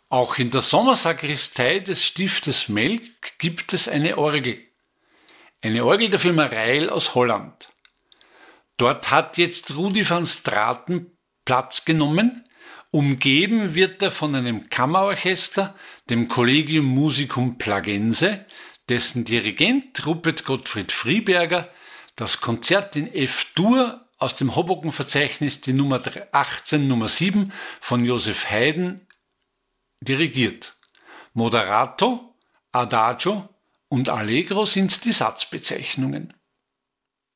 Auch in der Sommersakristei des Stiftes Melk gibt es eine Orgel. Eine Orgel der Firma Reil aus Holland. Dort hat jetzt Rudi van Straten Platz genommen. Umgeben wird er von einem Kammerorchester, dem Collegium Musicum Plagense, dessen Dirigent Rupert Gottfried Friberger das Konzert in F-Dur aus dem Hoboken-Verzeichnis, die Nummer 18, Nummer 7 von Joseph Haydn dirigiert. Moderato, Adagio und Allegro sind die Satzbezeichnungen.